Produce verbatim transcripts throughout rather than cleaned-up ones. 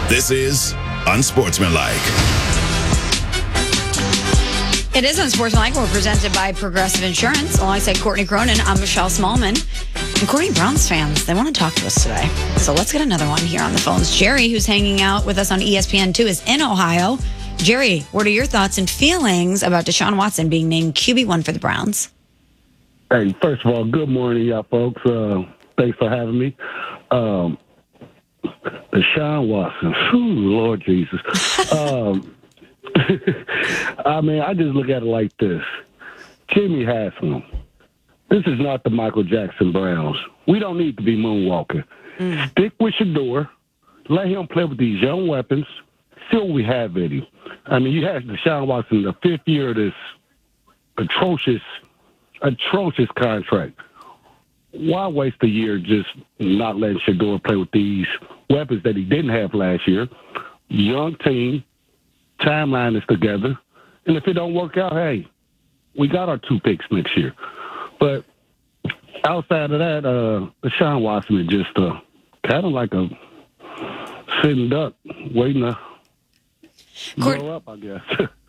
This is Unsportsmanlike. It is Unsportsmanlike. We're presented by Progressive Insurance. Alongside Courtney Cronin, I'm Michelle Smallman. And Courtney, Browns fans, they want to talk to us today. So let's get another one here on the phones. Jerry, who's hanging out with us on E S P N two, is in Ohio. Jerry, what are your thoughts and feelings about Deshaun Watson being named Q B one for the Browns? Hey, first of all, good morning, y'all folks. Uh, thanks for having me. Um, Deshaun Watson, Whew, Lord Jesus. Um, I mean, I just look at it like this. Jimmy Haslam, this is not the Michael Jackson Browns. We don't need to be moonwalking. Mm. Stick with Shedeur. Let him play with these young weapons. See what we have in him. I mean, you had Deshaun Watson the fifth year of this atrocious, atrocious contract. Why waste a year just not letting Shedeur play with these weapons that he didn't have last year? Young team, timeline is together, and if it don't work out, hey, we got our two picks next year. But outside of that, uh, Deshaun Watson is just uh, kind of like a sitting duck waiting to Court- grow up, I guess.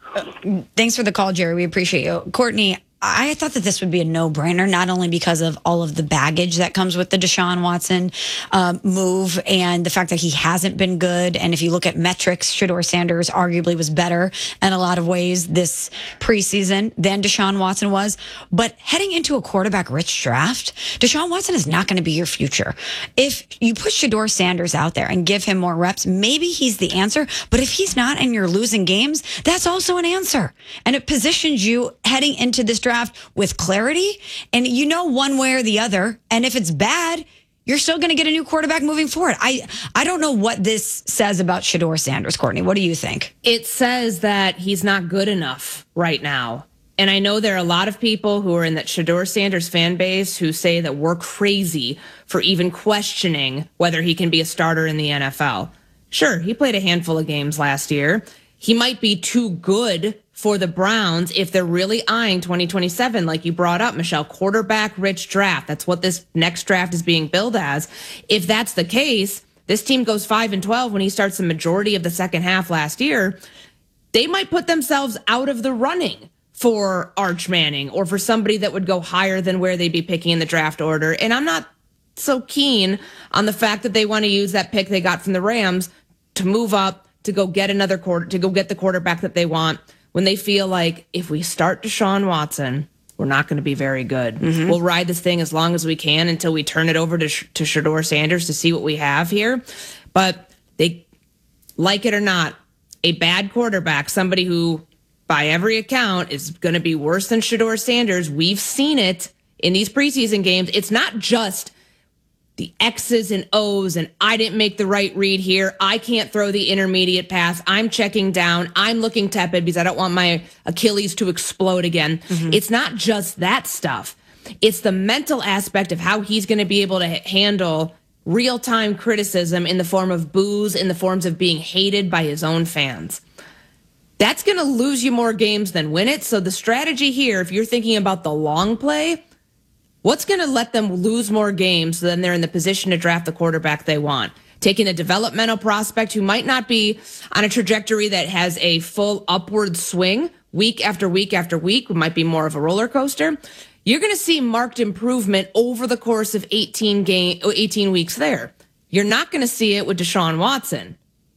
uh, thanks for the call, Jerry. We appreciate you. Courtney, I thought that this would be a no-brainer, not only because of all of the baggage that comes with the Deshaun Watson uh, move and the fact that he hasn't been good. And if you look at metrics, Shedeur Sanders arguably was better in a lot of ways this preseason than Deshaun Watson was. But heading into a quarterback-rich draft, Deshaun Watson is not going to be your future. If you put Shedeur Sanders out there and give him more reps, maybe he's the answer. But if he's not and you're losing games, that's also an answer. And it positions you heading into this draft with clarity, and you know one way or the other. And if it's bad, you're still going to get a new quarterback moving forward. I I don't know what this says about Shedeur Sanders, Courtney. What do you think? It says that he's not good enough right now. And I know there are a lot of people who are in that Shedeur Sanders fan base who say that we're crazy for even questioning whether he can be a starter in the N F L. Sure, he played a handful of games last year. He might be too good for the Browns if they're really eyeing twenty twenty-seven, like you brought up, Michelle, quarterback-rich draft. That's what this next draft is being billed as. If that's the case, this team goes five and twelve when he starts the majority of the second half last year. They might put themselves out of the running for Arch Manning or for somebody that would go higher than where they'd be picking in the draft order. And I'm not so keen on the fact that they want to use that pick they got from the Rams to move up, to go get another quarter, to go get the quarterback that they want, when they feel like if we start Deshaun Watson, we're not going to be very good. Mm-hmm. We'll ride this thing as long as we can until we turn it over to, to Shedeur Sanders to see what we have here. But they, like it or not, a bad quarterback, somebody who, by every account, is going to be worse than Shedeur Sanders. We've seen it in these preseason games. It's not just the X's and O's and I didn't make the right read here. I can't throw the intermediate pass. I'm checking down. I'm looking tepid because I don't want my Achilles to explode again. Mm-hmm. It's not just that stuff. It's the mental aspect of how he's going to be able to handle real-time criticism in the form of boos, in the forms of being hated by his own fans. That's going to lose you more games than win it. So the strategy here, if you're thinking about the long play, what's going to let them lose more games so then they're in the position to draft the quarterback they want? Taking a developmental prospect who might not be on a trajectory that has a full upward swing week after week after week, who might be more of a roller coaster. You're going to see marked improvement over the course of eighteen game, eighteen weeks there. You're not going to see it with Deshaun Watson.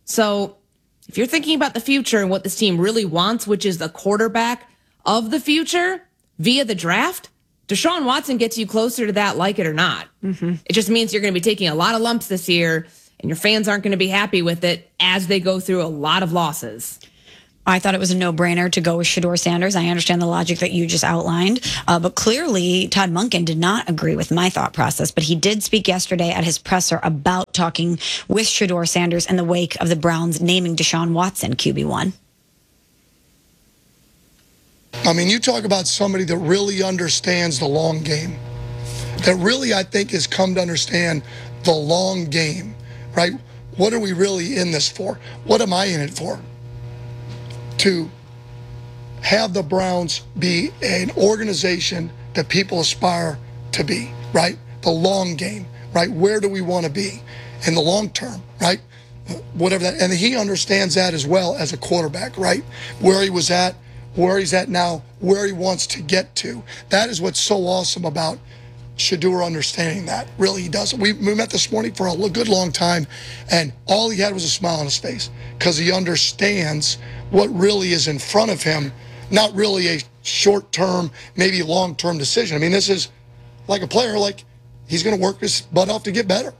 So if you're thinking about the future and what this team really wants, which is the quarterback of the future via the draft, Deshaun Watson gets you closer to that, like it or not. Mm-hmm. It just means you're going to be taking a lot of lumps this year, and your fans aren't going to be happy with it as they go through a lot of losses. I thought it was a no-brainer to go with Shedeur Sanders. I understand the logic that you just outlined, uh, but clearly Todd Monken did not agree with my thought process, but he did speak yesterday at his presser about talking with Shedeur Sanders in the wake of the Browns naming Deshaun Watson Q B one. I mean, you talk about somebody that really understands the long game, that really, I think, has come to understand the long game, right? What are we really in this for? What am I in it for? To have the Browns be an organization that people aspire to be, right? The long game, right? Where do we want to be in the long term, right? whatever that, and he understands that as well as a quarterback, right? Where he was at, where he's at now, where he wants to get to. That is what's so awesome about Shedeur understanding that. Really, he does. We, we met this morning for a good long time, and all he had was a smile on his face because he understands what really is in front of him, not really a short-term, maybe long-term decision. I mean, this is like a player, like he's going to work his butt off to get better.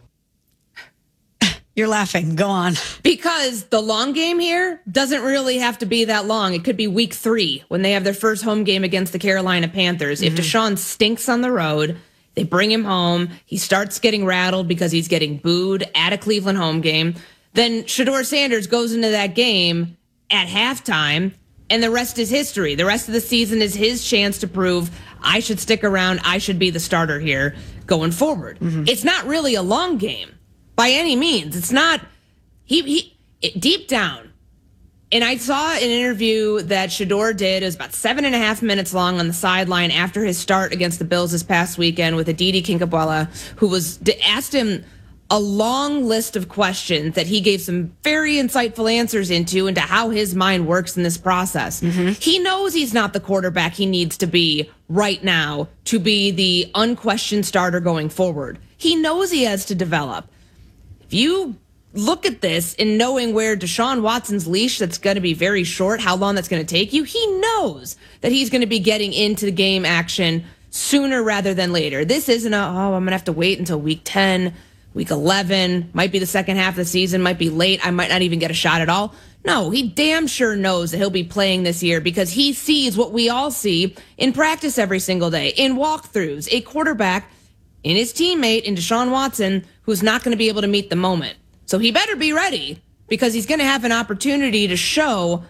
You're laughing. Go on. Because the long game here doesn't really have to be that long. It could be week three when they have their first home game against the Carolina Panthers. Mm-hmm. If Deshaun stinks on the road, they bring him home. He starts getting rattled because he's getting booed at a Cleveland home game. Then Shedeur Sanders goes into that game at halftime, and the rest is history. The rest of the season is his chance to prove, I should stick around. I should be the starter here going forward. Mm-hmm. It's not really a long game. By any means, it's not, he, he it, deep down. And I saw an interview that Shedeur did. It was about seven and a half minutes long on the sideline after his start against the Bills this past weekend with Aditi Kinkhabwala, who was asked him a long list of questions that he gave some very insightful answers into, into how his mind works in this process. Mm-hmm. He knows he's not the quarterback he needs to be right now to be the unquestioned starter going forward. He knows he has to develop. If you look at this and knowing where Deshaun Watson's leash that's going to be very short, how long that's going to take you, he knows that he's going to be getting into the game action sooner rather than later. This isn't a, oh, I'm going to have to wait until week ten, week eleven, might be the second half of the season, might be late, I might not even get a shot at all. No, he damn sure knows that he'll be playing this year because he sees what we all see in practice every single day, in walkthroughs, a quarterback in his teammate, in Deshaun Watson, who's not going to be able to meet the moment. So he better be ready because he's going to have an opportunity to show,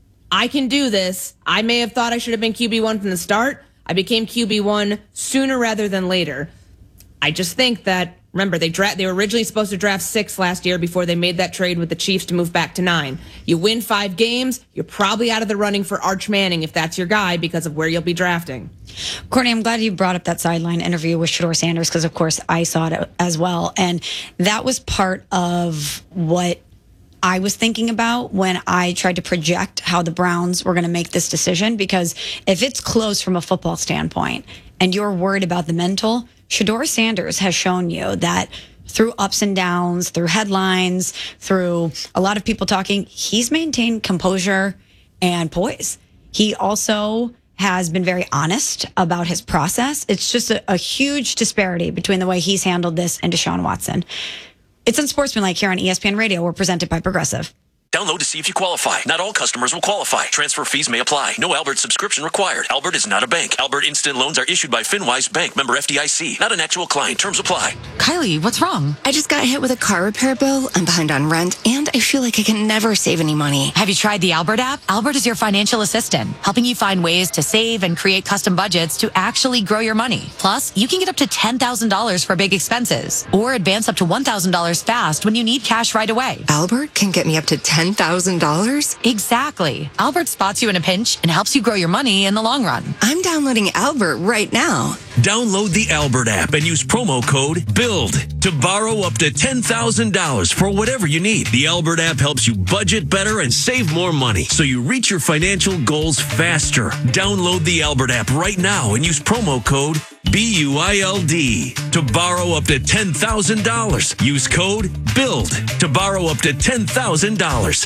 I can do this. I may have thought I should have been Q B one from the start. I became Q B one sooner rather than later. I just think that, remember, they dra- they were originally supposed to draft six last year before they made that trade with the Chiefs to move back to nine. You win five games, you're probably out of the running for Arch Manning if that's your guy because of where you'll be drafting. Courtney, I'm glad you brought up that sideline interview with Shedeur Sanders because, of course, I saw it as well. And that was part of what I was thinking about when I tried to project how the Browns were going to make this decision. Because if it's close from a football standpoint and you're worried about the mental, Shedeur Sanders has shown you that through ups and downs, through headlines, through a lot of people talking, he's maintained composure and poise. He also has been very honest about his process. It's just a, a huge disparity between the way he's handled this and Deshaun Watson. It's Unsportsmanlike here on E S P N Radio. We're presented by Progressive. Download to see if you qualify. Not all customers will qualify. Transfer fees may apply. No Albert subscription required. Albert is not a bank. Albert Instant Loans are issued by FinWise Bank, member F D I C. Not an actual client. Terms apply. Kylie, what's wrong? I just got hit with a car repair bill. I'm behind on rent, and I feel like I can never save any money. Have you tried the Albert app? Albert is your financial assistant, helping you find ways to save and create custom budgets to actually grow your money. Plus, you can get up to ten thousand dollars for big expenses, or advance up to one thousand dollars fast when you need cash right away. Albert can get me up to ten thousand dollars? Exactly. Albert spots you in a pinch and helps you grow your money in the long run. I'm downloading Albert right now. Download the Albert app and use promo code BUILD to borrow up to ten thousand dollars for whatever you need. The Albert app helps you budget better and save more money so you reach your financial goals faster. Download the Albert app right now and use promo code B U I L D to borrow up to ten thousand dollars. Use code BUILD to borrow up to ten thousand dollars.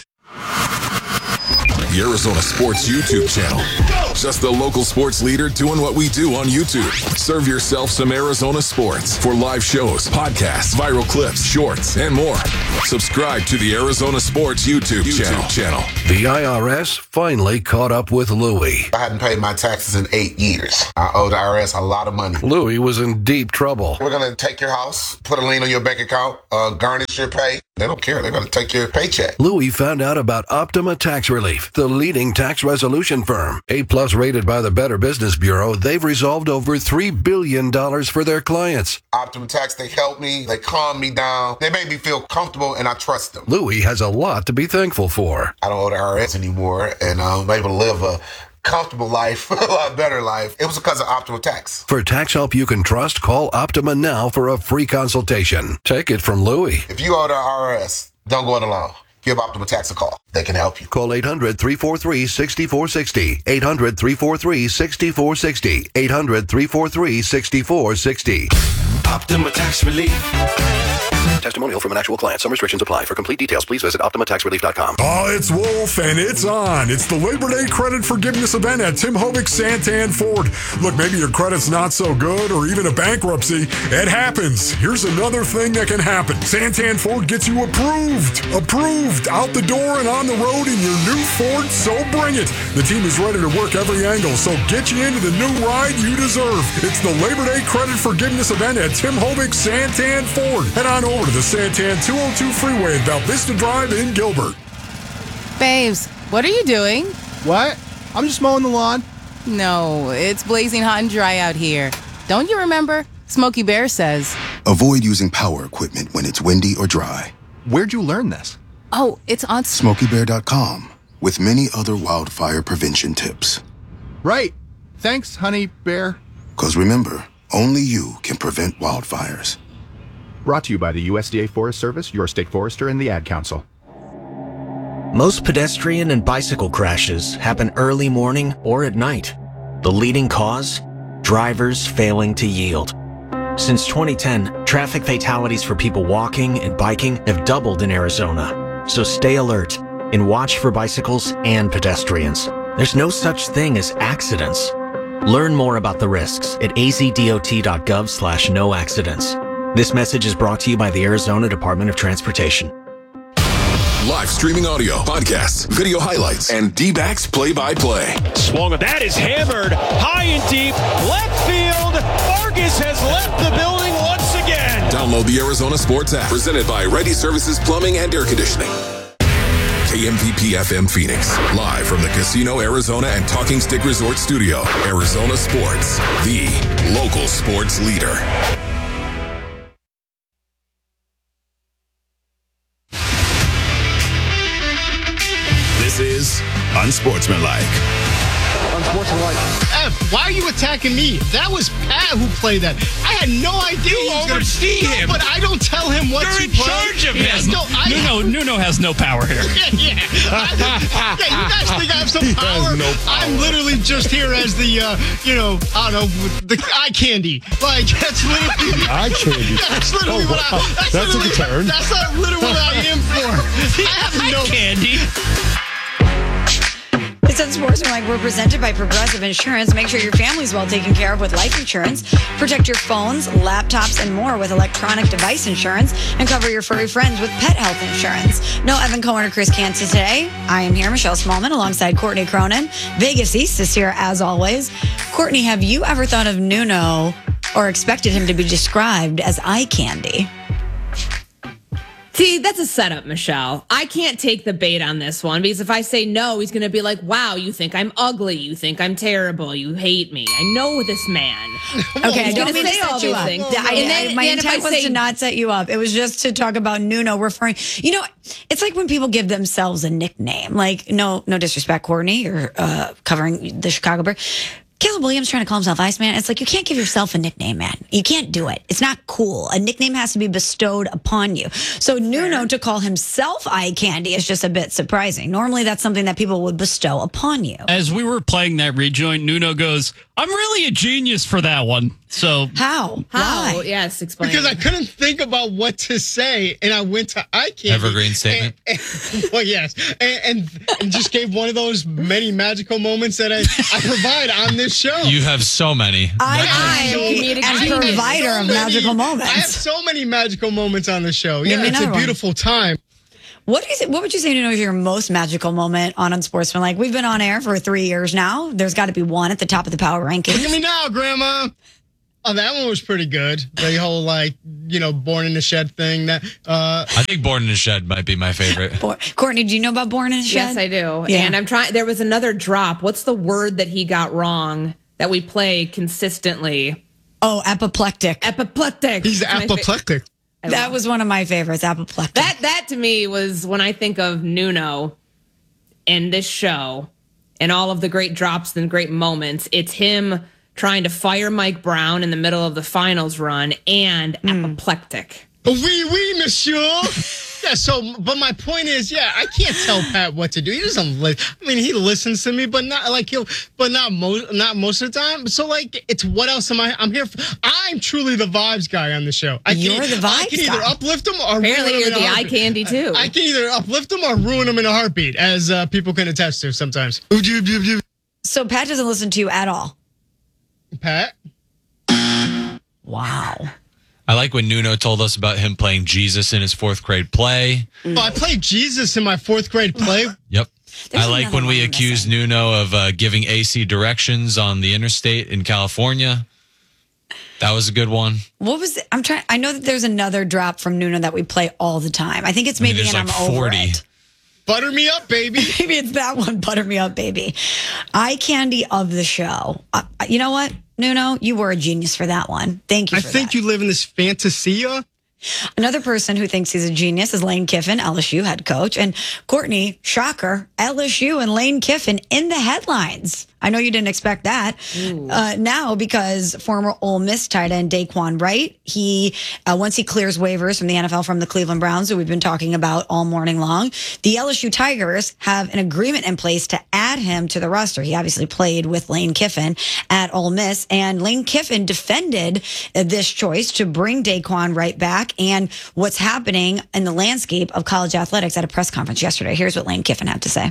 The Arizona Sports YouTube channel. Just the local sports leader doing what we do on YouTube. Serve yourself some Arizona sports for live shows, podcasts, viral clips, shorts, and more. Subscribe to the Arizona Sports YouTube, YouTube channel. channel. The I R S finally caught up with Louie. I hadn't paid my taxes in eight years. I owe the I R S a lot of money. Louie was in deep trouble. We're going to take your house, put a lien on your bank account, uh, garnish your pay. They don't care. They're going to take your paycheck. Louie found out about Optima Tax Relief, the leading tax resolution firm. A-plus rated by the Better Business Bureau, they've resolved over three billion dollars for their clients. Optima Tax, they help me. They calm me down. They make me feel comfortable, and I trust them. Louie has a lot to be thankful for. I don't owe the I R S anymore, and I'm able to live a comfortable life, a lot better life. It was because of Optima Tax. For tax help you can trust, call Optima now for a free consultation. Take it from Louie. If you owe the I R S Don't go it alone. Give Optima Tax a call. They can help you. Call eight hundred, three four three, six four six zero. eight hundred, three four three, six four six zero. eight hundred, three four three, six four six zero. Optima Tax Relief. Testimonial from an actual client. Some restrictions apply. For complete details, please visit optima tax relief dot com. Oh, it's Wolf, and it's on. It's the Labor Day Credit Forgiveness event at Tim Hovick Santan Ford. Look, maybe your credit's not so good or even a bankruptcy. It happens. Here's another thing that can happen. Santan Ford gets you approved. Approved. Out the door and on the road in your new Ford, so bring it. The team is ready to work every angle, so get you into the new ride you deserve. It's the Labor Day Credit Forgiveness event at Tim Hovick Santan Ford. Head on over to the Santan two oh two Freeway at Val Vista Drive in Gilbert. Babes, what are you doing? What? I'm just mowing the lawn. No, it's blazing hot and dry out here. Don't you remember? Smokey Bear says. Avoid using power equipment when it's windy or dry. Where'd you learn this? Oh, it's on smokey bear dot com with many other wildfire prevention tips. Right. Thanks, honey bear. Because remember, only you can prevent wildfires. Brought to you by the U S D A Forest Service, your state forester, and the Ad Council. Most pedestrian and bicycle crashes happen early morning or at night. The leading cause? Drivers failing to yield. Since twenty ten, traffic fatalities for people walking and biking have doubled in Arizona. So stay alert and watch for bicycles and pedestrians. There's no such thing as accidents. Learn more about the risks at a z dot dot gov slash no accidents. This message is brought to you by the Arizona Department of Transportation. Live streaming audio, podcasts, video highlights, and D-backs play-by-play. Swung, that is hammered high and deep, left field. Vargas has left the building once again. Download the Arizona Sports app, presented by Ready Services Plumbing and Air Conditioning. K M P P F M Phoenix, live from the Casino Arizona and Talking Stick Resort Studio. Arizona Sports, the local sports leader. This is Unsportsmanlike. Unsportsmanlike. F, why are you attacking me? That was Pat who played that. I had no idea. You he was oversee gonna, him. No, but I don't tell him what You're to in play. charge of him. Yes, no, I, Nuno, Nuno has no power here. Yeah, yeah. I, yeah, you guys think I have some He power? has no power. I'm literally just here as the, uh, you know, I don't know, the eye candy. Like, that's literally. Eye candy. That's literally Oh, what I. wow. That's, That took a literally, turn. That's not literally what I am for. I have no candy. It's Unsportsmanlike. We're presented by Progressive Insurance. Make sure your family's well taken care of with life insurance. Protect your phones, laptops, and more with electronic device insurance. And cover your furry friends with pet health insurance. No Evan Cohen or Chris Canty today. I am here, Michelle Smallman, alongside Courtney Cronin. Vegas East is here, as always. Courtney, have you ever thought of Nuno or expected him to be described as eye candy? See, that's a setup, Michelle. I can't take the bait on this one because if I say no, he's going to be like, wow, you think I'm ugly. You think I'm terrible. You hate me. I know this man. Okay, I He's don't gonna mean to say all set you these up. things. I, And then- I, my then if intent I was say- to not set you up. It was just to talk about Nuno referring. You know, it's like when people give themselves a nickname. Like, no, no disrespect, Courtney, or uh, covering the Chicago Bears. Caleb Williams trying to call himself Iceman. It's like, you can't give yourself a nickname, man. You can't do it. It's not cool. A nickname has to be bestowed upon you. So Nuno to call himself Eye Candy is just a bit surprising. Normally, that's something that people would bestow upon you. As we were playing that rejoin, Nuno goes, I'm really a genius for that one. So how? How? Why? Yes, explain. Because I couldn't think about what to say, and I went to eye candy. Evergreen statement. And, and, well, yes, and, and, and just gave one of those many magical moments that I, I provide on this show. You have so many. I have am so- and I have provider so of many- magical moments. I have so many magical moments on the show. Give Yeah, me it's a another one. beautiful time. What do you say, what would you say, Nuno, is your most magical moment on Unsportsmanlike? We've been on air for three years now. There's got to be one at the top of the power rankings. Look at me now, Grandma. Oh, that one was pretty good. The whole, like, you know, born in the shed thing. That uh, I think Born in the Shed might be my favorite. Bo- Courtney, do you know about Born in a Shed? Yes, I do. Yeah. And I'm trying. There was another drop. What's the word that he got wrong that we play consistently? Oh, apoplectic. Apoplectic. He's It's my fa- apoplectic. I That love- was one of my favorites, apoplectic. That that to me was when I think of Nuno and this show and all of the great drops and great moments. It's him trying to fire Mike Brown in the middle of the finals run and apoplectic. Oui, oui, monsieur. Yeah, so, but my point is, yeah, I can't tell Pat what to do. He doesn't li- I mean, he listens to me, but not like he'll, but not most, not most of the time. So, like, it's what else am I? I'm here for, I'm truly the vibes guy on the show. I You're can, the vibes I can either guy. uplift them or Apparently ruin you're them in the a eye heartbeat. candy, too. I, I can either uplift them or ruin them in a heartbeat, as uh, people can attest to sometimes. So Pat doesn't listen to you at all. Pat? Wow. I like when Nuno told us about him playing Jesus in his fourth grade play. Oh, I played Jesus in my fourth grade play. Yep. There's I like another when we one accused Nuno of uh, giving A C directions on the interstate in California. That was a good one. What was it? I'm trying. I know that there's another drop from Nuno that we play all the time. I think it's I mean, maybe there's and like I'm over forty. it. Butter me up, baby. Maybe it's that one. Butter me up, baby. Eye candy of the show. Uh, you know what, Nuno? You were a genius for that one. Thank you. I for think that. you live in this fantasia. Another person who thinks he's a genius is Lane Kiffin, L S U head coach. And Courtney, shocker, L S U and Lane Kiffin in the headlines. I know you didn't expect that. Uh, now, because former Ole Miss tight end Daquan Wright, he uh, once he clears waivers from the N F L from the Cleveland Browns, who we've been talking about all morning long, the L S U Tigers have an agreement in place to add him to the roster. He obviously played with Lane Kiffin at Ole Miss, and Lane Kiffin defended uh, this choice to bring Daquan Wright back and what's happening in the landscape of college athletics at a press conference yesterday. Here's what Lane Kiffin had to say.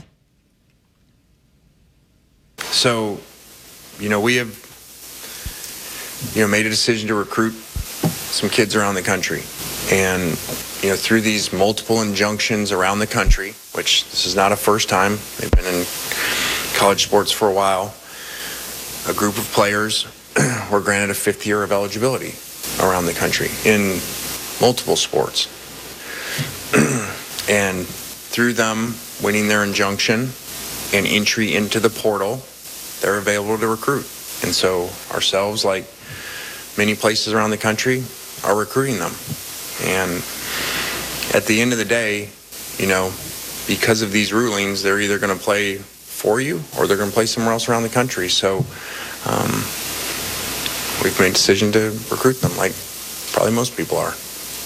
So, you know, we have, you know, made a decision to recruit some kids around the country. And, you know, through these multiple injunctions around the country, which this is not a first time, they've been in college sports for a while, a group of players were granted a fifth year of eligibility around the country in multiple sports. And through them winning their injunction and entry into the portal, they're available to recruit. And so ourselves, like many places around the country, are recruiting them. And at the end of the day, you know, because of these rulings, they're either going to play for you or they're going to play somewhere else around the country. So um, we've made a decision to recruit them, like probably most people are.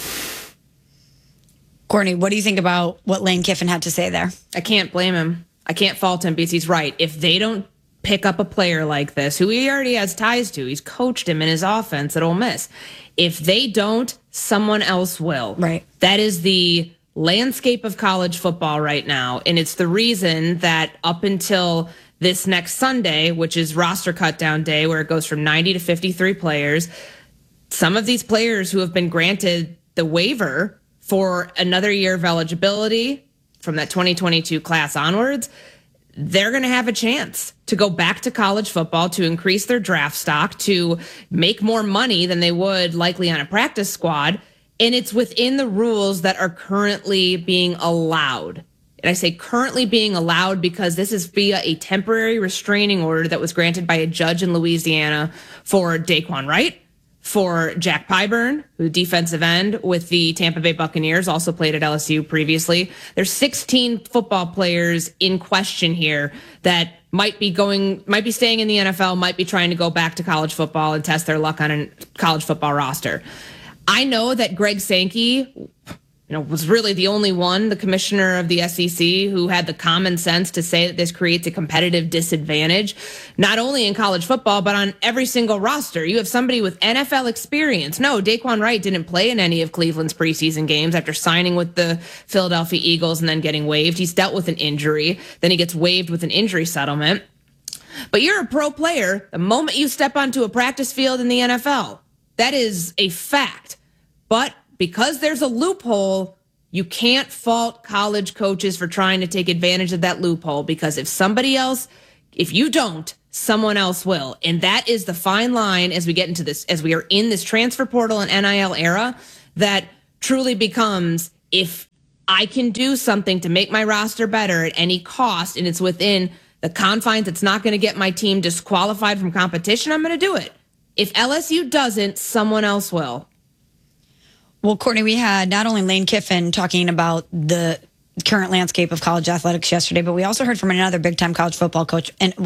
Courtney, what do you think about what Lane Kiffin had to say there? I can't blame him. I can't fault him because he's right. If they don't pick up a player like this, who he already has ties to, he's coached him in his offense at Ole Miss. If they don't, someone else will. Right. That is the landscape of college football right now. And it's the reason that up until this next Sunday, which is roster cut down day, where it goes from ninety to fifty-three players, some of these players who have been granted the waiver for another year of eligibility from that twenty twenty-two class onwards, they're going to have a chance to go back to college football, to increase their draft stock, to make more money than they would likely on a practice squad. And it's within the rules that are currently being allowed. And I say currently being allowed because this is via a temporary restraining order that was granted by a judge in Louisiana for Daquan Wright, for Jack Pyburn, who's defensive end with the Tampa Bay Buccaneers, also played at L S U previously. There's sixteen football players in question here that might be going, might be staying in the N F L, might be trying to go back to college football and test their luck on a college football roster. I know that Greg Sankey, you know, was really the only one, the commissioner of the S E C, who had the common sense to say that this creates a competitive disadvantage, not only in college football, but on every single roster. You have somebody with N F L experience. No, Daquan Wright didn't play in any of Cleveland's preseason games after signing with the Philadelphia Eagles and then getting waived. He's dealt with an injury. Then he gets waived with an injury settlement. But you're a pro player the moment you step onto a practice field in the N F L. That is a fact. But because there's a loophole, you can't fault college coaches for trying to take advantage of that loophole, because if somebody else, if you don't, someone else will. And that is the fine line as we get into this, as we are in this transfer portal and N I L era, that truly becomes, if I can do something to make my roster better at any cost, and it's within the confines, it's not going to get my team disqualified from competition, I'm going to do it. If L S U doesn't, someone else will. Well, Courtney, we had not only Lane Kiffin talking about the current landscape of college athletics yesterday, but we also heard from another big-time college football coach and will play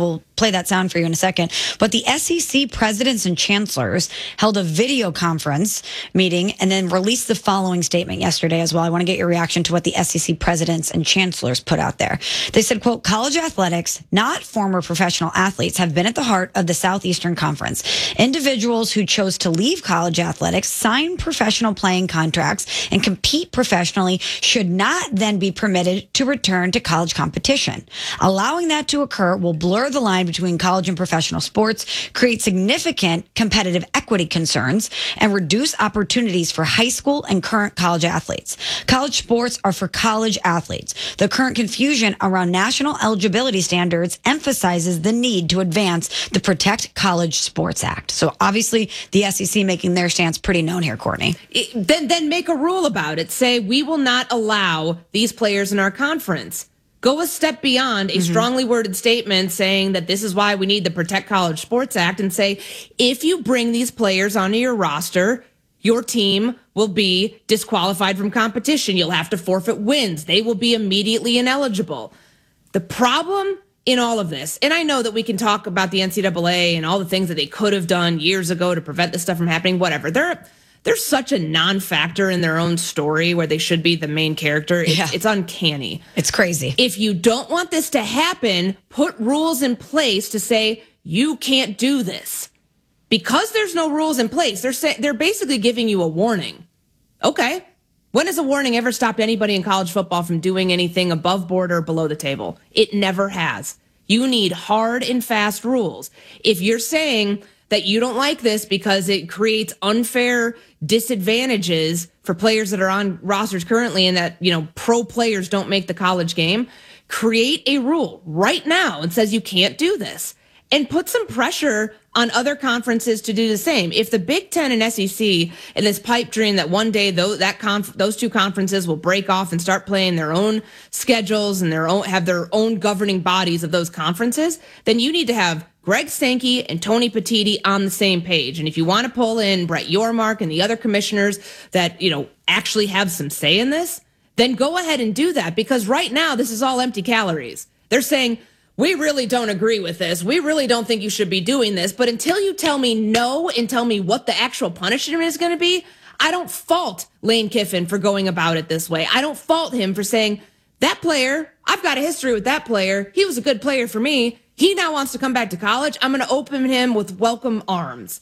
play that sound for you in a second. But the S E C presidents and chancellors held a video conference meeting and then released the following statement yesterday as well. I want to get your reaction to what the S E C presidents and chancellors put out there. They said, quote, college athletics, not former professional athletes, have been at the heart of the Southeastern Conference. Individuals who chose to leave college athletics, sign professional playing contracts, and compete professionally should not then be permitted to return to college competition. Allowing that to occur will blur the line between college and professional sports, create significant competitive equity concerns, and reduce opportunities for high school and current college athletes. College sports are for college athletes. The current confusion around national eligibility standards emphasizes the need to advance the Protect College Sports Act. So obviously the S E C making their stance pretty known here, Courtney. It, then, then make a rule about it. Say, we will not allow these players in our conference. Go a step beyond a mm-hmm. strongly worded statement saying that this is why we need the Protect College Sports Act, and say, if you bring these players onto your roster, your team will be disqualified from competition. You'll have to forfeit wins. They will be immediately ineligible. The problem in all of this, and I know that we can talk about the N C double A and all the things that they could have done years ago to prevent this stuff from happening, whatever. They're they're such a non-factor in their own story where they should be the main character. It's, yeah. it's uncanny. It's crazy. If you don't want this to happen, put rules in place to say you can't do this. Because there's no rules in place, they're say, they're basically giving you a warning. Okay. When has a warning ever stopped anybody in college football from doing anything above board or below the table? It never has. You need hard and fast rules. If you're saying that you don't like this because it creates unfair disadvantages for players that are on rosters currently and that, you know, pro players don't make the college game, create a rule right now and says you can't do this, and put some pressure on other conferences to do the same. If the Big Ten and S E C and this pipe dream that one day those that conf, those two conferences will break off and start playing their own schedules and their own have their own governing bodies of those conferences, then you need to have Greg Sankey and Tony Petitti on the same page. And if you want to pull in Brett Yormark and the other commissioners that, you know, actually have some say in this, then go ahead and do that, because right now this is all empty calories. They're saying, we really don't agree with this. We really don't think you should be doing this. But until you tell me no and tell me what the actual punishment is going to be, I don't fault Lane Kiffin for going about it this way. I don't fault him for saying, that player, I've got a history with that player. He was a good player for me. He now wants to come back to college. I'm going to open him with welcome arms.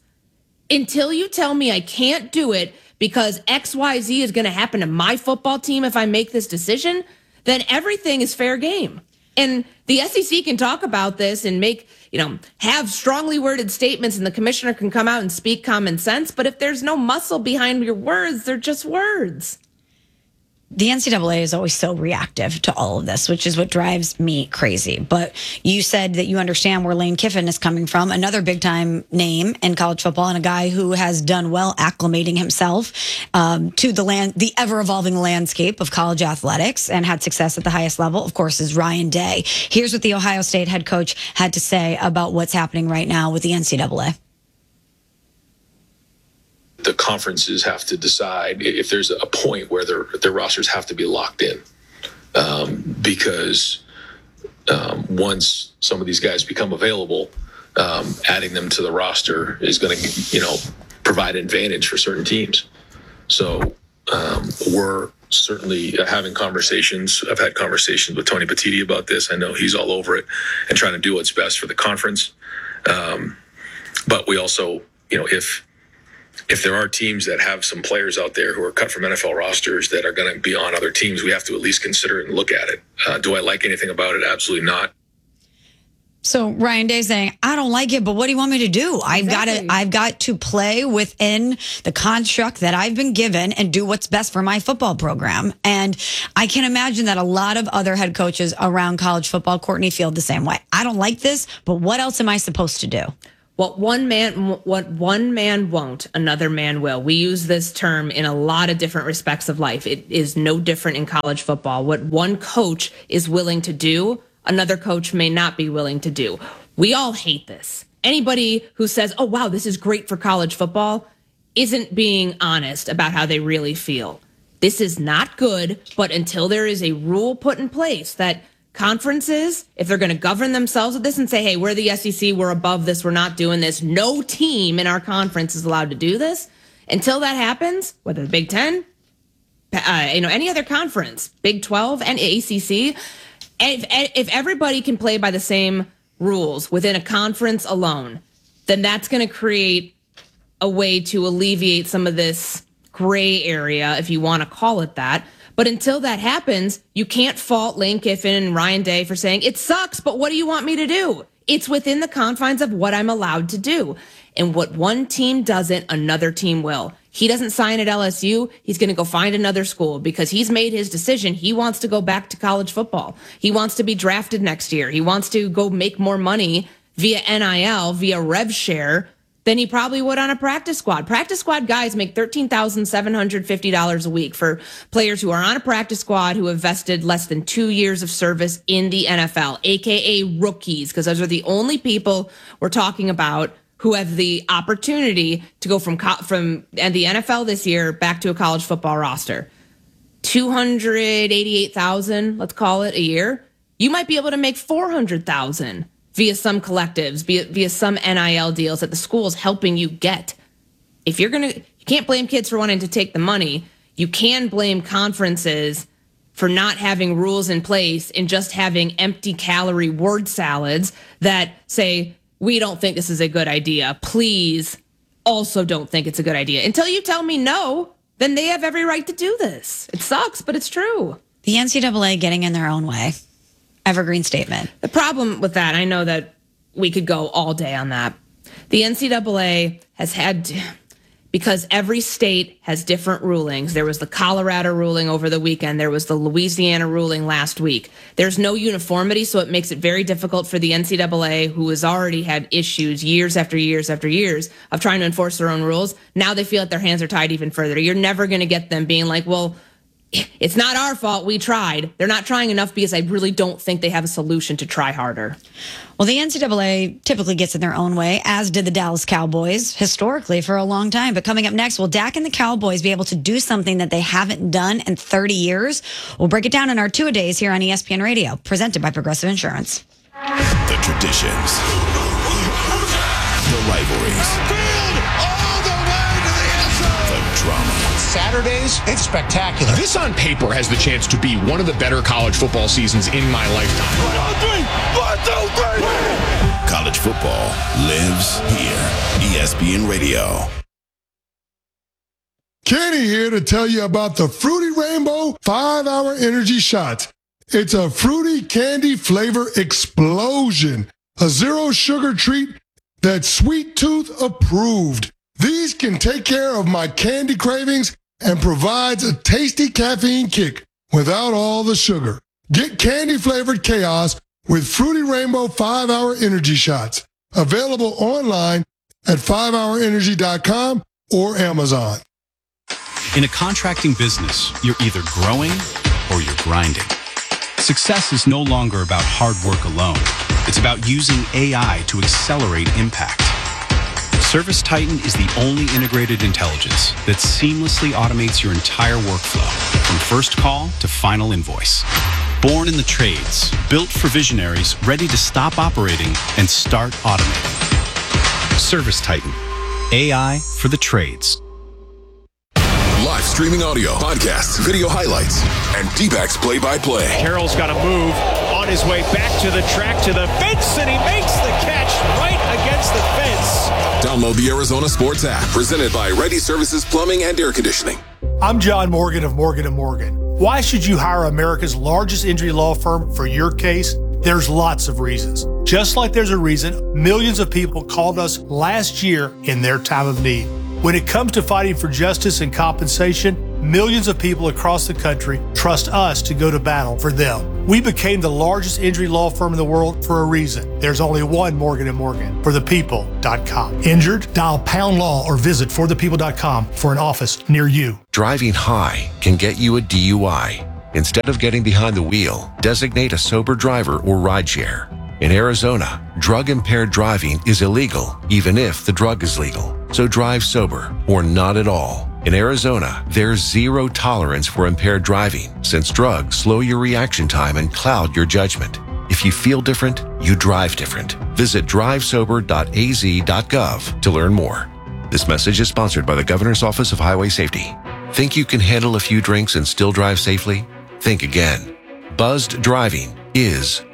Until you tell me I can't do it because X Y Z is going to happen to my football team if I make this decision, then everything is fair game. And the S E C can talk about this and make, you know, have strongly worded statements, and the commissioner can come out and speak common sense. But if there's no muscle behind your words, they're just words. The N C double A is always so reactive to all of this, which is what drives me crazy. But you said that you understand where Lane Kiffin is coming from, another big time name in college football, and a guy who has done well acclimating himself um, to the land, the ever evolving landscape of college athletics, and had success at the highest level, of course, is Ryan Day. Here's what the Ohio State head coach had to say about what's happening right now with the N C double A. The conferences have to decide if there's a point where their their rosters have to be locked in, um, because um, once some of these guys become available, um, adding them to the roster is going to, you know, provide an advantage for certain teams. So um, we're certainly having conversations. I've had conversations with Tony Petitti about this. I know he's all over it and trying to do what's best for the conference. Um, but we also, you know, if If there are teams that have some players out there who are cut from N F L rosters that are going to be on other teams, we have to at least consider it and look at it. Uh, do I like anything about it? Absolutely not. So Ryan Day saying, I don't like it, but what do you want me to do? I've exactly. got to, I've got to play within the construct that I've been given and do what's best for my football program. And I can imagine that a lot of other head coaches around college football, Courtney, feel the same way. I don't like this, but what else am I supposed to do? What one man, what one man won't, another man will. We use this term in a lot of different respects of life. It is no different in college football. What one coach is willing to do, another coach may not be willing to do. We all hate this. Anybody who says, oh, wow, this is great for college football, isn't being honest about how they really feel. This is not good, but until there is a rule put in place that conferences, if they're going to govern themselves with this and say, hey, we're the S E C, we're above this, we're not doing this, no team in our conference is allowed to do this. Until that happens, whether the Big Ten, uh, you know, any other conference, Big twelve and A C C, if, if everybody can play by the same rules within a conference alone, then that's going to create a way to alleviate some of this gray area, if you want to call it that. But until that happens, you can't fault Lane Kiffin and Ryan Day for saying, it sucks, but what do you want me to do? It's within the confines of what I'm allowed to do. And what one team doesn't, another team will. He doesn't sign at L S U. He's going to go find another school because he's made his decision. He wants to go back to college football. He wants to be drafted next year. He wants to go make more money via N I L, via rev share, than he probably would on a practice squad. Practice squad guys make thirteen thousand seven hundred fifty dollars a week for players who are on a practice squad who have vested less than two years of service in the N F L, A K A rookies, because those are the only people we're talking about who have the opportunity to go from from and the N F L this year back to a college football roster. two hundred eighty-eight thousand, let's call it, a year. You might be able to make four hundred thousand via some collectives, via, via some N I L deals that the school's helping you get. If you're going to, you can't blame kids for wanting to take the money. You can blame conferences for not having rules in place and just having empty calorie word salads that say, we don't think this is a good idea. Please also don't think it's a good idea. Until you tell me no, then they have every right to do this. It sucks, but it's true. The N C double A getting in their own way. Evergreen statement. The problem with that, I know that we could go all day on that. The N C double A has had to, because every state has different rulings. There was the Colorado ruling over the weekend. There was the Louisiana ruling last week. There's no uniformity, so it makes it very difficult for the N C double A, who has already had issues years after years after years of trying to enforce their own rules. Now they feel that their hands are tied even further. You're never going to get them being like, well, it's not our fault, we tried. They're not trying enough because I really don't think they have a solution to try harder. Well, the N C double A typically gets in their own way, as did the Dallas Cowboys historically for a long time. But coming up next, will Dak and the Cowboys be able to do something that they haven't done in thirty years? We'll break it down in our two-a-days here on E S P N Radio, presented by Progressive Insurance. The traditions, the rivalries, drama. Saturdays, it's spectacular. This on paper has the chance to be one of the better college football seasons in my lifetime. One, two, three. One, two, three. College football lives here. E S P N Radio. Kenny here to tell you about the Fruity Rainbow five-hour energy shot. It's a fruity candy flavor explosion. A zero-sugar treat that's Sweet Tooth approved. These can take care of my candy cravings and provides a tasty caffeine kick without all the sugar. Get candy-flavored chaos with Fruity Rainbow five-hour energy shots. Available online at five hour energy dot com or Amazon. In a contracting business, you're either growing or you're grinding. Success is no longer about hard work alone. It's about using A I to accelerate impact. ServiceTitan is the only integrated intelligence that seamlessly automates your entire workflow, from first call to final invoice. Born in the trades, built for visionaries ready to stop operating and start automating. ServiceTitan, A I for the trades. Live streaming audio, podcasts, video highlights, and D-backs play-by-play. Carroll's got to move on his way back to the track, to the fence, and he makes the catch right against the fence. Download the Arizona Sports app, presented by Ready Services Plumbing and Air Conditioning. I'm John Morgan of Morgan and Morgan. Why should you hire America's largest injury law firm for your case? There's lots of reasons. Just like there's a reason millions of people called us last year in their time of need. When it comes to fighting for justice and compensation, millions of people across the country trust us to go to battle for them. We became the largest injury law firm in the world for a reason. There's only one Morgan and Morgan, for the people dot com. Injured? Dial pound law or visit for the people dot com for an office near you. Driving high can get you a D U I. Instead of getting behind the wheel, designate a sober driver or rideshare. In Arizona, drug-impaired driving is illegal, even if the drug is legal. So drive sober or not at all. In Arizona, there's zero tolerance for impaired driving, since drugs slow your reaction time and cloud your judgment. If you feel different, you drive different. Visit drive sober dot a z dot gov to learn more. This message is sponsored by the Governor's Office of Highway Safety. Think you can handle a few drinks and still drive safely? Think again. Buzzed driving is